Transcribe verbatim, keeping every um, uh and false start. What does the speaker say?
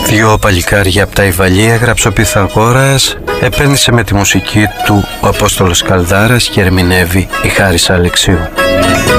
Δυο παλικάρια από τα Ιβαλία έγραψε ο Πυθαγόρας, επένδυσε με τη μουσική του ο Απόστολος Καλδάρας και ερμηνεύει η Χάρις Αλεξίου.